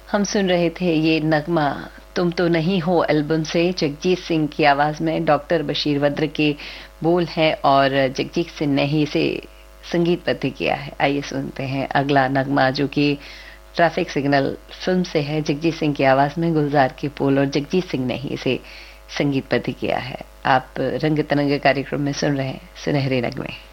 हम सुन रहे थे ये नगमा तुम तो नहीं हो एल्बम से जगजीत सिंह की आवाज में डॉक्टर बशीर वद्र के बोल है और जगजीत सिंह ने ही इसे संगीतबद्ध किया है। आइए सुनते हैं अगला नगमा जो कि ट्रैफिक सिग्नल फिल्म से है। जगजीत सिंह की आवाज में गुलजार के बोल और जगजीत सिंह ने ही इसे संगीतबद्ध किया है। आप रंग तरंग कार्यक्रम में सुन रहे हैं सुनहरे नगमे।